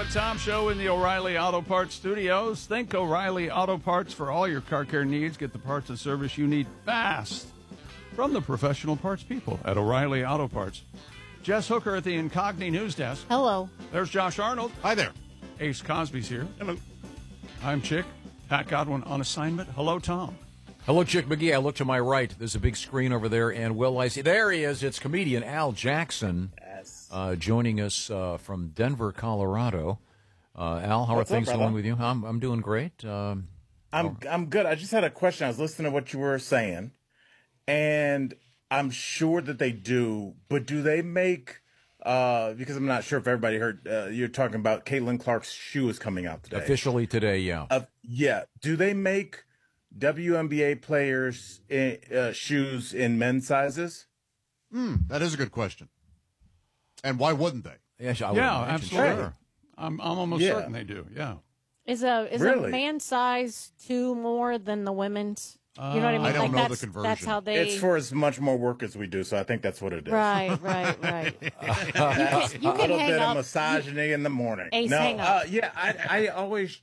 and Tom Show in the O'Reilly Auto Parts studios. Think O'Reilly Auto Parts for all your car care needs. Get the parts and service you need fast from the professional parts people at O'Reilly Auto Parts. Jess Hooker at the Incogni News Desk. Hello. There's Josh Arnold. Hi there. Ace Cosby's here. Hello. I'm Chick. Pat Godwin on assignment. Hello, Tom. Hello, Chick McGee. I look to my right. There's a big screen over there, and will I see? There he is. It's comedian Al Jackson, joining us from Denver, Colorado. Al, how are things going with you? I'm doing great. I'm good. I just had a question. I was listening to what you were saying, and I'm sure that they do. But do they make? Because I'm not sure if everybody heard. You're talking about Caitlin Clark's shoe is coming out today. Officially today, yeah. Yeah. Do they make WNBA players shoes in men's sizes? That is a good question. And why wouldn't they? Yeah, absolutely. Sure. I'm almost certain they do. Yeah. Is a Really? man size 2 more than the women's? You know what I mean? I don't know that's, the conversion. That's how they. It's for as much more work as we do, so I think that's what it is. Right. You A can little hang bit up. of misogyny in the morning. Ace, no, hang up. yeah, I always,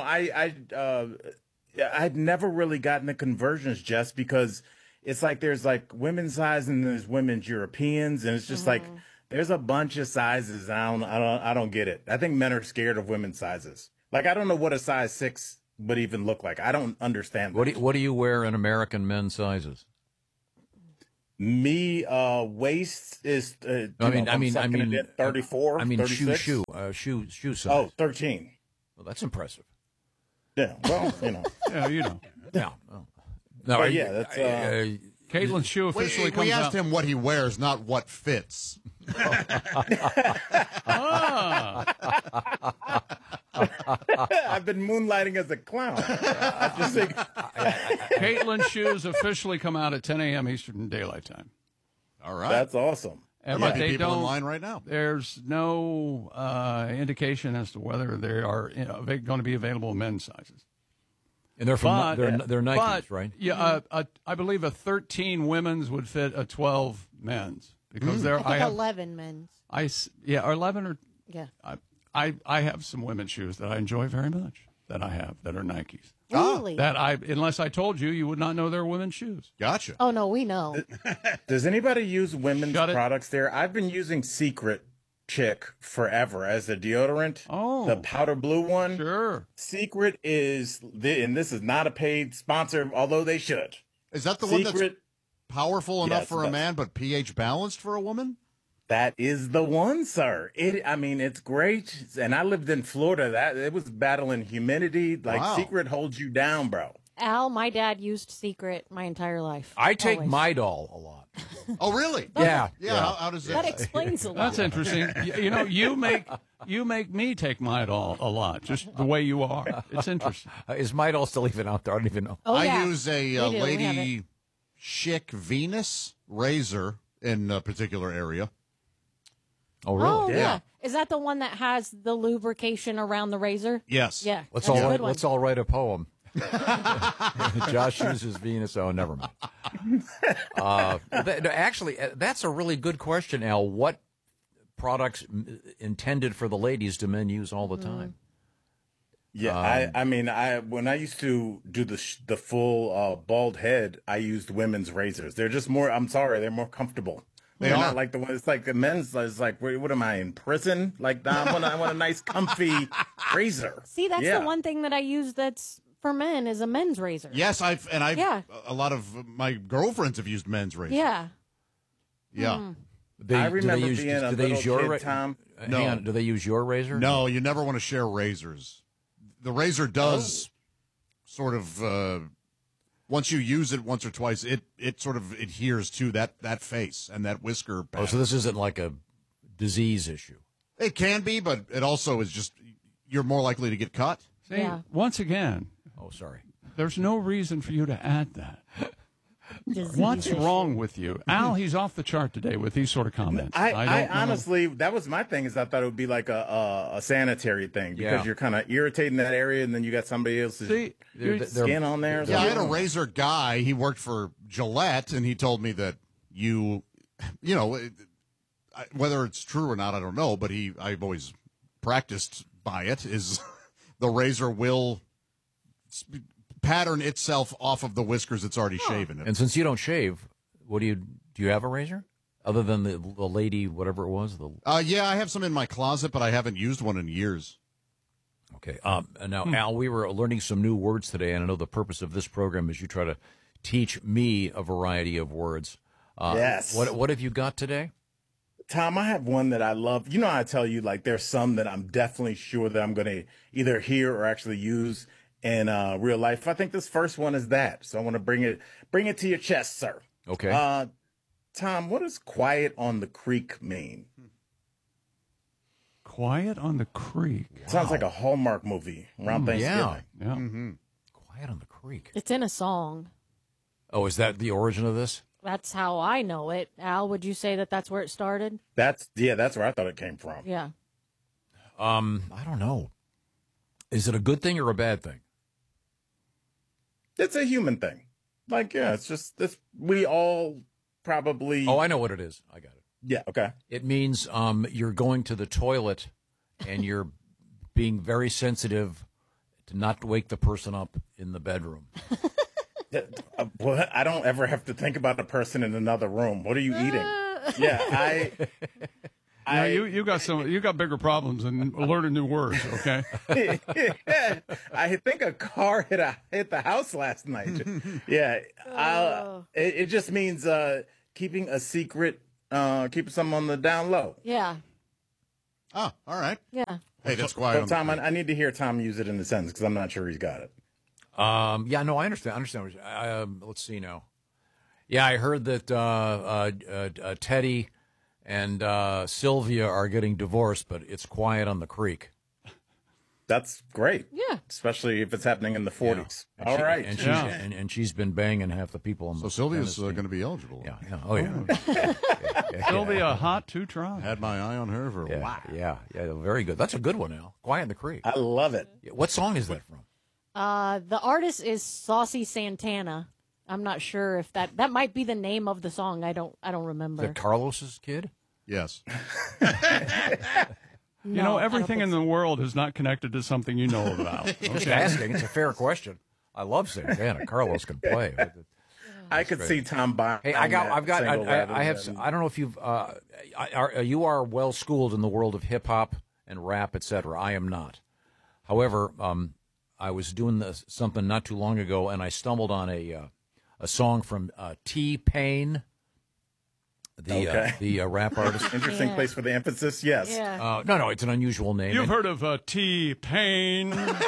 I'd never really gotten the conversions, just because it's like there's like women's size and there's women's Europeans, and it's just like there's a bunch of sizes. And I don't get it. I think men are scared of women's sizes. Like, I don't know what a size 6 would even look like. I don't understand that. What do you wear in American men's sizes? Me, waist is. I mean, 34. I mean, 36? shoe size. Oh, 13. Well, that's impressive. Yeah. Well, Yeah, you know. Yeah. No, But yeah, that's. Caitlin's shoe officially comes We out. asked him what he wears, not what fits. I've been moonlighting as a clown. I just think. Caitlin's shoes officially come out at 10 a.m. Eastern Daylight Time. All right. That's awesome. And, Might but be they people don't. in line right now. There's no indication as to whether they are going to be available in men's sizes. And they're from they're Nikes, but, right? Yeah, I believe a 13 women's would fit a 12 men's because I think 11 men's. or 11 or Yeah. I have some women's shoes that I enjoy very much that are Nikes. Really? That unless I told you, you would not know they're women's shoes. Gotcha. Oh, no, we know. Does anybody use women's Shut it. products there? I've been using Secret Chick forever as a deodorant. Oh. The powder blue one. Sure. Secret is, and this is not a paid sponsor, although they should. Is that the one that's Secret, powerful enough Yes, for a that's- man, but pH balanced for a woman? that is the one, sir. It's great. And I lived in Florida. It was battling humidity. Like, Wow. Secret holds you down, bro. Al, my dad used Secret my entire life. I take Always. Midol a lot. Oh, really? Yeah. How does That that? explains a lot. That's interesting. You make me take Midol a lot, just the way you are. It's interesting. Is Midol still even out there? I don't even know. Oh, I yeah. use a We do. We have Lady it. Chic Venus razor in a particular area. Oh, really? Oh, Yeah. yeah. Is that the one that has the lubrication around the razor? Yes. Yeah. Let's that's a all good one. let's all write a poem. Josh uses Venus. Oh, never mind. Actually, that's a really good question, Al. What products intended for the ladies do men use all the time? Yeah, when I used to do the full bald head, I used women's razors. They're just more. I'm sorry, they're more comfortable. They're are. not like the one. It's like the men's. It's like, what am I in prison? Like, I want a nice, comfy razor. See, that's Yeah. the one thing that I use that's for men is a men's razor. Yes, Yeah. a lot of my girlfriends have used men's razors. Yeah. Yeah. I remember being a do they little use your kid, Tom. No. Hang on, do they use your razor? No, you never want to share razors. The razor does sort of once you use it once or twice, it sort of adheres to that face and that whisker Oh, pattern. so this isn't like a disease issue. It can be, but it also is just you're more likely to get cut. See, Yeah. once again, Oh, sorry. there's no reason for you to add that. What's wrong with you? Al, he's off the chart today with these sort of comments. I don't know. honestly, that was my thing. Is I thought it would be like a sanitary thing because Yeah. you're kind of irritating that area, and then you got somebody else's See, skin on there. or Yeah, I had a something. razor guy. He worked for Gillette, and he told me that you know, whether it's true or not, I don't know. But I've always practiced by it is the razor will pattern itself off of the whiskers it's already shaven. And since you don't shave, do you have a razor? Other than the lady, whatever it was? Yeah, I have some in my closet, but I haven't used one in years. Okay. And now, Al, we were learning some new words today, and I know the purpose of this program is you try to teach me a variety of words. Yes. What have you got today? Tom, I have one that I love. You know, I tell you, like, there's some that I'm definitely sure that I'm going to either hear or actually use in real life. I think this first one is that. So I want to bring it to your chest, sir. Okay. Tom, what does quiet on the creek mean? Quiet on the Creek. Sounds like a Hallmark movie around Thanksgiving. Yeah. Mm-hmm. Quiet on the Creek. It's in a song. Oh, is that the origin of this? That's how I know it. Al, would you say that that's where it started? That's where I thought it came from. Yeah. I don't know. Is it a good thing or a bad thing? It's a human thing. Like, yeah, it's just this. We all probably. Oh, I know what it is. I got it. Yeah. Okay. It means you're going to the toilet and you're being very sensitive to not wake the person up in the bedroom. Well, I don't ever have to think about a person in another room. What are you eating? Yeah, You got bigger problems than learning new words. Okay. I think a car hit the house last night. Yeah, it just means keeping a secret, keeping something on the down low. Yeah. Oh, all right. Yeah. Hey, that's quiet. But Tom, I need to hear Tom use it in the sentence because I'm not sure he's got it. Yeah, no, I understand. Let's see now. Yeah, I heard that Teddy and Sylvia are getting divorced, but it's quiet on the creek. That's great. Yeah. Especially if it's happening in the 40s. Yeah. All right. And she's been banging half the people. On So Sylvia's going to be eligible. Yeah. Oh, yeah. Sylvia, hot to try. Had my eye on her for a while. Yeah. Very good. That's a good one, Al. Quiet on the Creek. I love it. What song is that from? The artist is Saucy Santana. I'm not sure if that might be the name of the song. I don't remember. Is that Carlos's kid? Yes. You know, everything in the world is not connected to something you know about. Just asking. It's a fair question. I love Santana. Carlos can play. I could see Tom buying. Hey, I don't know if you are well schooled in the world of hip hop and rap, etc. I am not. However, I was doing something not too long ago, and I stumbled on a song from T-Pain, the rap artist. Interesting place for the emphasis. Yes. Yeah. No, it's an unusual name. You've heard of T-Pain.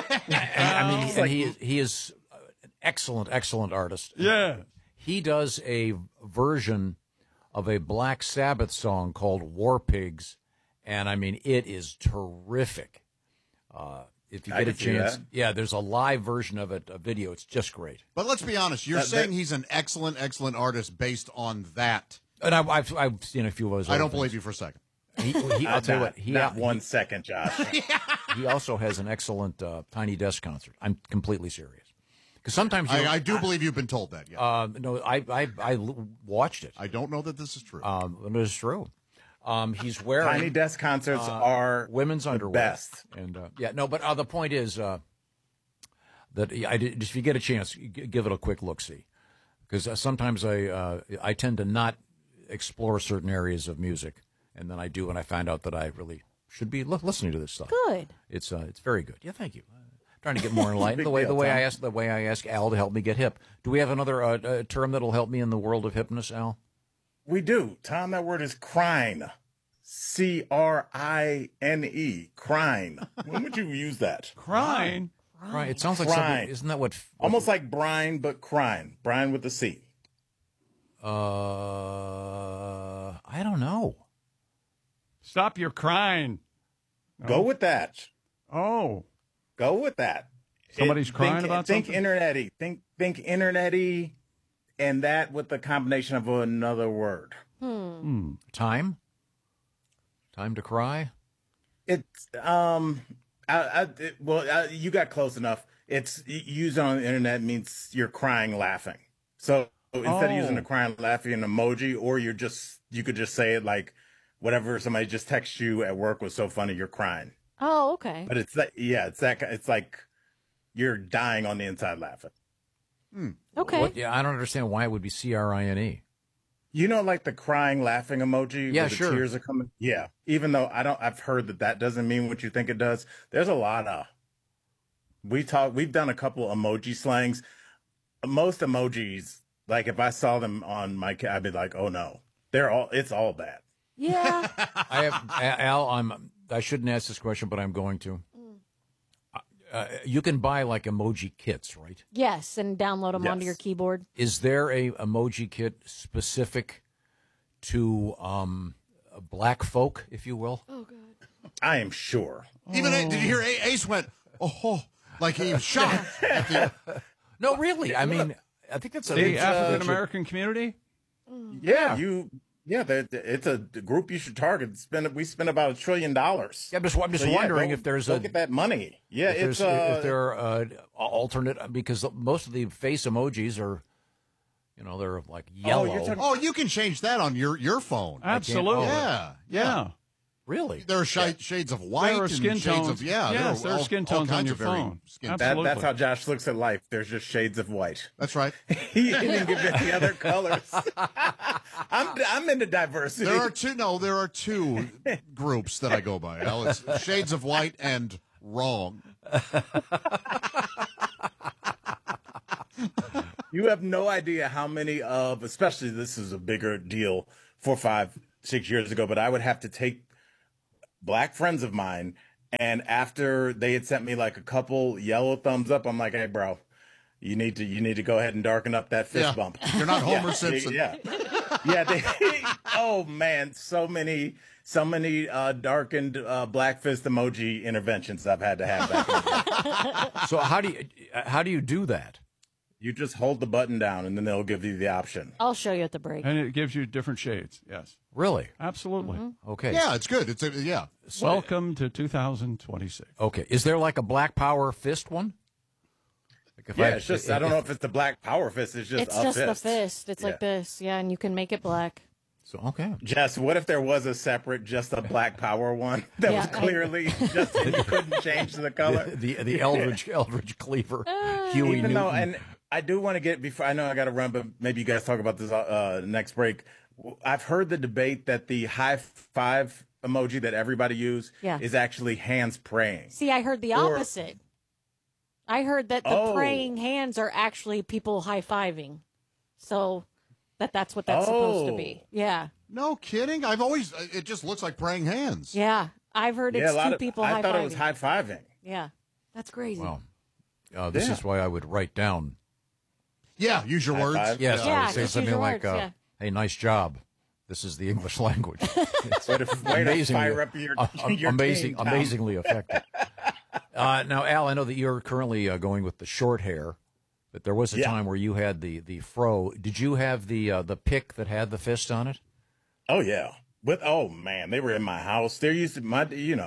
He is an excellent artist. Yeah. He does a version of a Black Sabbath song called War Pigs, and I mean, it is terrific. If you get a chance, there's a live version of it, a video. It's just great. But let's be honest. You're saying he's an excellent artist based on that. And I've seen a few of those. I don't believe you for a second. I'll tell you what. Not 1 second, Josh. He also has an excellent Tiny Desk concert. I'm completely serious. Because sometimes I do believe you've been told that. Yeah. No, I watched it. I don't know that this is true. It is true. He's wearing Tiny Desk concerts are women's underwear. Best. And but the point is that if you get a chance, give it a quick look see, because sometimes I tend to not explore certain areas of music, and then I do, and I find out that I really should be listening to this stuff. Good. It's very good. Yeah, thank you. Trying to get more enlightened. the way I ask Al to help me get hip. Do we have another term that'll help me in the world of hipness, Al? We do. Tom, that word is crine. C-R-I-N-E. Crine. When would you use that? Crine? Right. It sounds like Crine. something. Isn't that what? Almost like brine, but crine. Brine with the C. I don't know. Stop your crying. Go with that. Oh. Go with that. Somebody's crying about something? Think internet-y. Think internet-y, and that with the combination of another word. Time to cry. It's you got close enough. It's used on the internet means you're crying laughing. So instead of using a crying laughing emoji, or you could just say it like whatever somebody just texts you at work was so funny you're crying. Oh, okay. But it's like, yeah, it's like you're dying on the inside laughing. Okay. I don't understand why it would be CRINE. You know, like the crying, laughing emoji. Yeah, where the sure. Tears are coming. Yeah. Even though I've heard that doesn't mean what you think it does. There's a lot of. We've done a couple emoji slangs. Most emojis, like if I saw them on my, I'd be like, oh no, it's all bad. Yeah. I shouldn't ask this question, but I'm going to. You can buy like emoji kits, right? Yes, and download them onto Yes. your keyboard. Is there a emoji kit specific to black folk, if you will? Oh God. I am sure. Even did you hear Ace went, oh, like he was shocked. At the, No, really. I mean, I think that's The African American community? Yeah. It's a group you should target. We spend about $1 trillion. Yeah, I'm just wondering if there's go get that money. Yeah, if there are alternate, because most of the face emojis are, they're like yellow. you can change that on your phone. Absolutely. Yeah. Really? There are shades of white. There are and skin shades tones. of Yes, there are skin tones on your phone. Absolutely. That's how Josh looks at life. There's just shades of white. That's right. He didn't give any other colors. I'm into diversity. There are two groups that I go by, Al. It's shades of white and wrong. You have no idea how many especially this is a bigger deal 4, 5, 6 years ago, but I would have to take black friends of mine, and after they had sent me like a couple yellow thumbs up, I'm like, hey, bro, you need to go ahead and darken up that fist bump. You're not Homer Simpson. Yeah. Oh man, so many darkened black fist emoji interventions I've had to have back in the day. So how do you do that? You just hold the button down, and then they'll give you the option. I'll show you at the break. And it gives you different shades. Yes. Really? Absolutely. Okay. Yeah, it's good. Welcome to 2026. Okay. Is there like a Black Power fist one? Like It's just I don't know if it's the black power fist. It's just It's a just fist. the fist. It's like this. Yeah, and you can make it black. So okay. Jess, what if there was just a black power one that was clearly just you couldn't change the color? The Eldridge Cleaver, Huey Even Newton. though, and I do want to get before I know I got to run, but maybe you guys talk about this next break. I've heard the debate that the high five emoji that everybody use is actually hands praying. See, I heard the opposite. I heard that the praying hands are actually people high-fiving. So that's what that's supposed to be. Yeah. No kidding. It just looks like praying hands. Yeah. I've heard it's two people high-fiving. I thought it was high-fiving. Yeah. That's crazy. Wow. This is why I would write down. Yeah, use your words. Five? Yes, I would say just something use your like, words, hey, nice job. This is the English language. It's Way to fire up your team, Tom. amazingly effective. Now, Al, I know that you're currently going with the short hair, but there was a time where you had the fro. Did you have the pick that had the fist on it? Oh yeah. Oh man, they were in my house. There used to my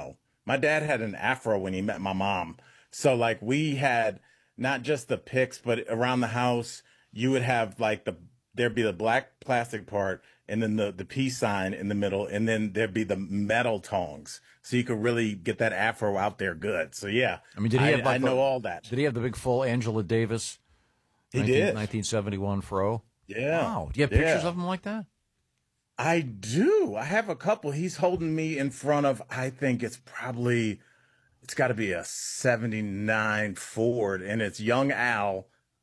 dad had an afro when he met my mom. So like we had not just the picks, but around the house you would have like there'd be the black plastic part and then the peace sign in the middle, and then there'd be the metal tongs. So you could really get that afro out there good. So yeah. I mean, did he have I know all that. Did he have the big full Angela Davis? He did. 1971 fro? Yeah. Wow. Do you have pictures of him like that? I do. I have a couple. He's holding me in front of, I think it's got to be a 79 Ford, and it's young Al.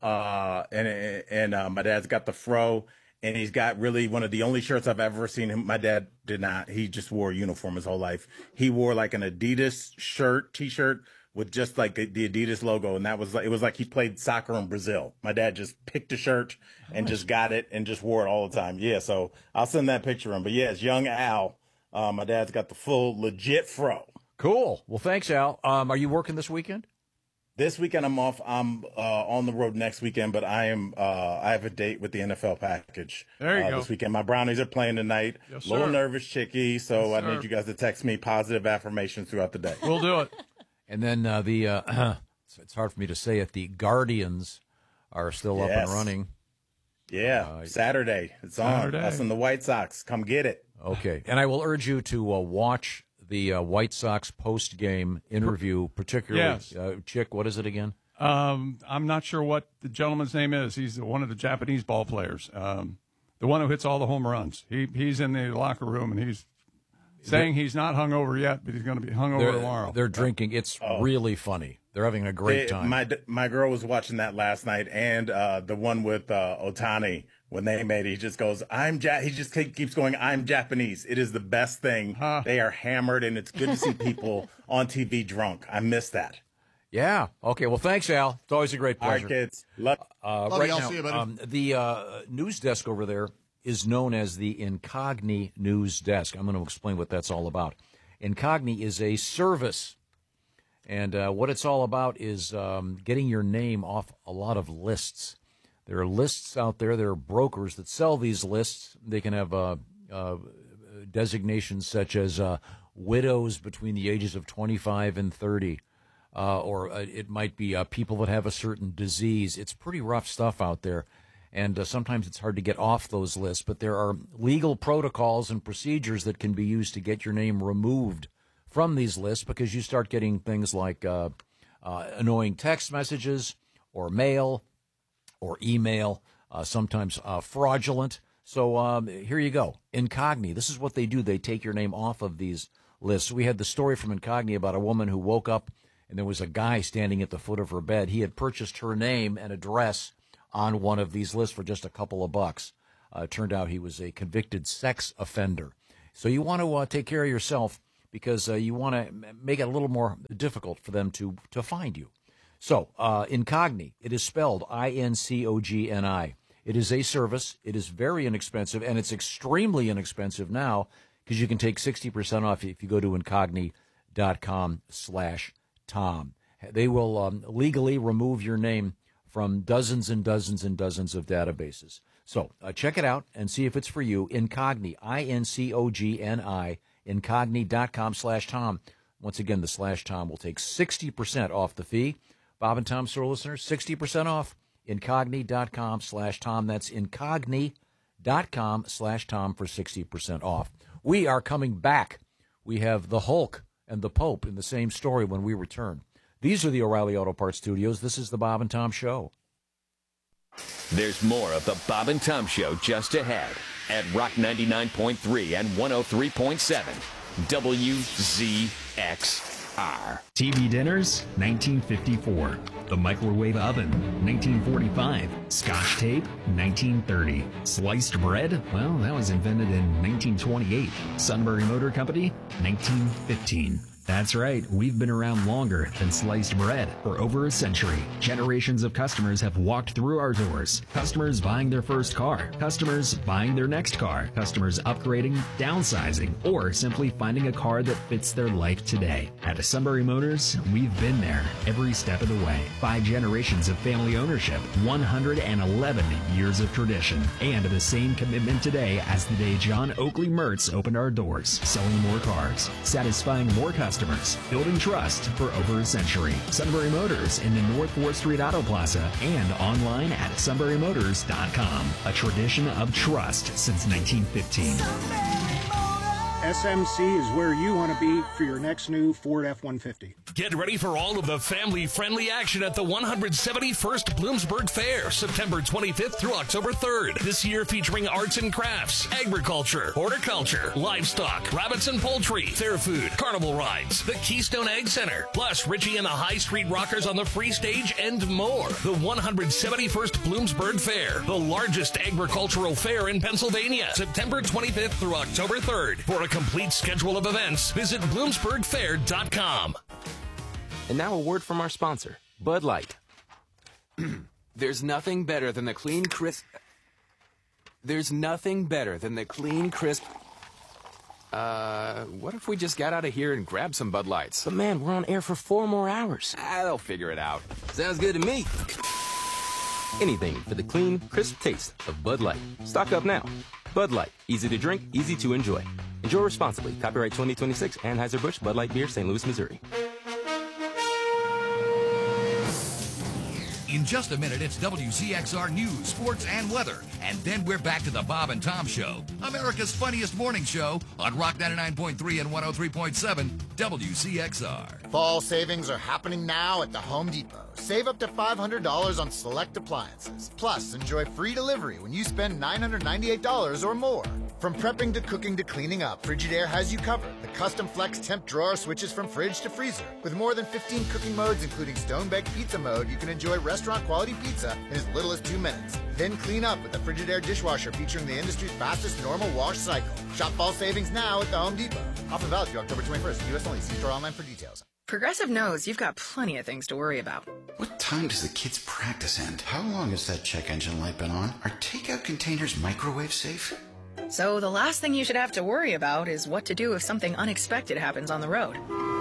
And my dad's got the fro, and he's got really one of the only shirts I've ever seen him. My dad did not. He just wore a uniform his whole life. He wore like an Adidas t-shirt with just like the Adidas logo. And it was like he played soccer in Brazil. My dad just picked a shirt and just got it and just wore it all the time. Yeah. So I'll send that picture in, but yeah, it's young Al. My dad's got the full legit fro. Cool. Well, thanks, Al. Are you working this weekend? This weekend I'm off. I'm on the road next weekend, but I have a date with the NFL package. There you go. This weekend. My Brownies are playing tonight. Yes, A little sir. nervous, Chicky, so Yes, I need sir. you guys to text me positive affirmations throughout the day. We'll do it. And then it's hard for me to say it, the Guardians are still up and Yes. running. Yeah, Saturday. It's Saturday. on. Us and the White Sox. Come get it. Okay. And I will urge you to watch the White Sox post-game interview, particularly. Yes. Chick, what is it again? I'm not sure what the gentleman's name is. He's one of the Japanese ball players, the one who hits all the home runs. He's in the locker room, and he's saying he's not hungover yet, but he's going to be hungover tomorrow. They're drinking. It's really funny. They're having a great time. My girl was watching that last night, and the one with Otani. When they made it, he just goes, he just keeps going, I'm Japanese. It is the best thing. They are hammered, and it's good to see people on TV drunk. I miss that. Yeah. Okay. Well, thanks, Al. It's always a great pleasure. All right, kids. Love right you. now, See you, buddy. the news desk over there is known as the Incogni News Desk. I'm going to explain what that's all about. Incogni is a service, and what it's all about is getting your name off a lot of lists. There are lists out there. There are brokers that sell these lists. They can have designations such as widows between the ages of 25 and 30, or it might be people that have a certain disease. It's pretty rough stuff out there, and sometimes it's hard to get off those lists. But there are legal protocols and procedures that can be used to get your name removed from these lists, because you start getting things like annoying text messages or mail or email, sometimes fraudulent. So here you go. Incogni. This is what they do. They take your name off of these lists. We had the story from Incogni about a woman who woke up and there was a guy standing at the foot of her bed. He had purchased her name and address on one of these lists for just a couple of bucks. It turned out he was a convicted sex offender. So you want to take care of yourself, because you want to make it a little more difficult for them to find you. So, Incogni, it is spelled Incogni. It is a service. It is very inexpensive, and it's extremely inexpensive now, because you can take 60% off if you go to incogni.com/Tom. They will legally remove your name from dozens and dozens and dozens of databases. So, check it out and see if it's for you. Incogni, Incogni, incogni.com/Tom. Once again, the /Tom will take 60% off the fee. Bob and Tom Sewell listeners, 60% off, incogni.com/Tom. That's incogni.com/Tom for 60% off. We are coming back. We have the Hulk and the Pope in the same story when we return. These are the O'Reilly Auto Parts Studios. This is the Bob and Tom Show. There's more of the Bob and Tom Show just ahead at Rock 99.3 and 103.7 WZXR. TV dinners, 1954. The microwave oven, 1945. Scotch tape, 1930. Sliced bread, well, that was invented in 1928. Sunbury Motor Company, 1915. That's right, we've been around longer than sliced bread. For over a century, generations of customers have walked through our doors. Customers buying their first car, customers buying their next car, customers upgrading, downsizing, or simply finding a car that fits their life today. At Sunbury Motors, we've been there every step of the way. 5 generations of family ownership, 111 years of tradition, and the same commitment today as the day John Oakley Mertz opened our doors, selling more cars, satisfying more customers, building trust for over a century. Sunbury Motors in the North 4th Street Auto Plaza and online at sunburymotors.com. A tradition of trust since 1915. SMC is where you want to be for your next new Ford F-150. Get ready for all of the family-friendly action at the 171st Bloomsburg Fair, September 25th through October 3rd. This year featuring arts and crafts, agriculture, horticulture, livestock, rabbits and poultry, fair food, carnival rides, the Keystone Egg Center, plus Richie and the High Street Rockers on the free stage and more. The 171st Bloomsburg Fair, the largest agricultural fair in Pennsylvania, September 25th through October 3rd. For a complete schedule of events, visit bloomsburgfair.com. And now a word from our sponsor, Bud Light. There's nothing better than the clean, crisp... There's nothing better than the clean, crisp... what if we just got out of here and grabbed some Bud Lights? But man, we're on air for 4 more hours. They'll figure it out. Sounds good to me. Anything for the clean, crisp taste of Bud Light. Stock up now. Bud Light. Easy to drink, easy to enjoy. Enjoy responsibly. Copyright 2026, Anheuser-Busch, Bud Light Beer, St. Louis, Missouri. In just a minute, it's WCXR News, Sports, and Weather. And then we're back to the Bob and Tom Show, America's funniest morning show on Rock 99.3 and 103.7 WCXR. Fall savings are happening now at the Home Depot. Save up to $500 on select appliances. Plus, enjoy free delivery when you spend $998 or more. From prepping to cooking to cleaning up, Frigidaire has you covered. The custom flex temp drawer switches from fridge to freezer. With more than 15 cooking modes, including stone-baked pizza mode, you can enjoy restaurant-quality pizza in as little as 2 minutes. Then clean up with the Frigidaire dishwasher featuring the industry's fastest normal wash cycle. Shop fall savings now at the Home Depot. Offer valid through October 21st. U.S. only. See store online for details. Progressive knows you've got plenty of things to worry about. What time does the kids' practice end? How long has that check engine light been on? Are takeout containers microwave safe? So the last thing you should have to worry about is what to do if something unexpected happens on the road.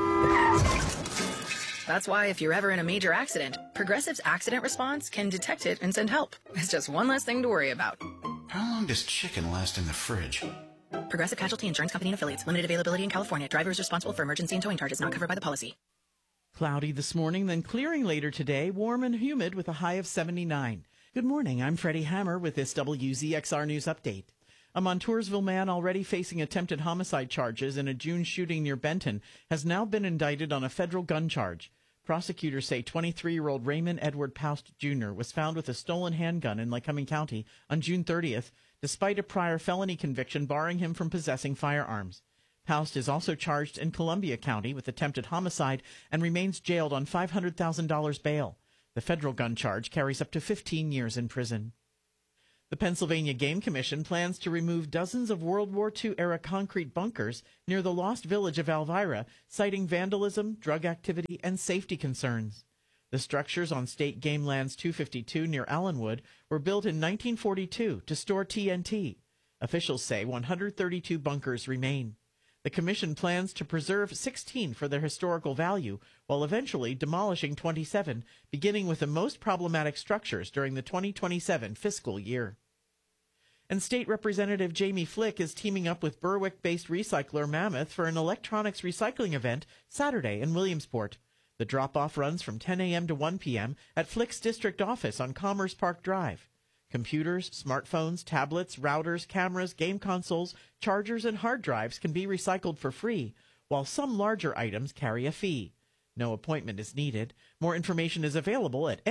That's why if you're ever in a major accident, Progressive's accident response can detect it and send help. It's just one less thing to worry about. How long does chicken last in the fridge? Progressive Casualty Insurance Company and Affiliates. Limited availability in California. Driver is responsible for emergency and towing charges not covered by the policy. Cloudy this morning, then clearing later today. Warm and humid with a high of 79. Good morning. I'm Freddie Hammer with this WZXR News Update. A Montoursville man already facing attempted homicide charges in a June shooting near Benton has now been indicted on a federal gun charge. Prosecutors say 23-year-old Raymond Edward Poust Jr. was found with a stolen handgun in Lycoming County on June 30th, despite a prior felony conviction barring him from possessing firearms. Poust is also charged in Columbia County with attempted homicide and remains jailed on $500,000 bail. The federal gun charge carries up to 15 years in prison. The Pennsylvania Game Commission plans to remove dozens of World War II-era concrete bunkers near the lost village of Elvira, citing vandalism, drug activity, and safety concerns. The structures on State Game Lands 252 near Allenwood were built in 1942 to store TNT. Officials say 132 bunkers remain. The commission plans to preserve 16 for their historical value, while eventually demolishing 27, beginning with the most problematic structures during the 2027 fiscal year. And State Representative Jamie Flick is teaming up with Berwick-based recycler Mammoth for an electronics recycling event Saturday in Williamsport. The drop-off runs from 10 a.m. to 1 p.m. at Flick's district office on Commerce Park Drive. Computers, smartphones, tablets, routers, cameras, game consoles, chargers, and hard drives can be recycled for free, while some larger items carry a fee. No appointment is needed. More information is available at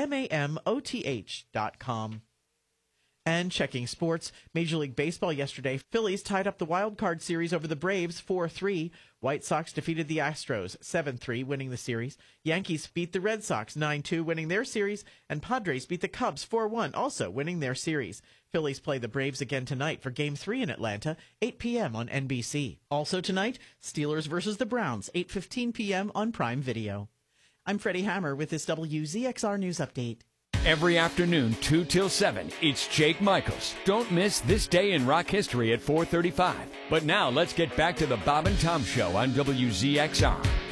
mamoth.com. And checking sports, Major League Baseball yesterday, Phillies tied up the wild card series over the Braves 4-3. White Sox defeated the Astros 7-3, winning the series. Yankees beat the Red Sox 9-2, winning their series. And Padres beat the Cubs 4-1, also winning their series. Phillies play the Braves again tonight for Game 3 in Atlanta, 8 p.m. on NBC. Also tonight, Steelers versus the Browns, 8:15 p.m. on Prime Video. I'm Freddie Hammer with this WZXR News Update. Every afternoon, 2 till 7, it's Jake Michaels. Don't miss This Day in Rock History at 4:35. But now let's get back to the Bob and Tom Show on WZXR.